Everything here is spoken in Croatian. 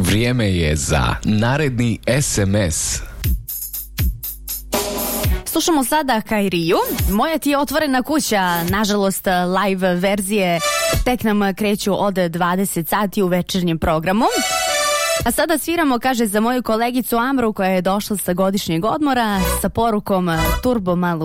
Vrijeme je za naredni SMS. Slušamo sada Kairiju. Moja ti je otvorena kuća. Nažalost, live verzije tek nam kreću od 20 sati u večernjem programu. A sada sviramo, kaže, za moju kolegicu Amru koja je došla sa godišnjeg odmora sa porukom Turbo Malu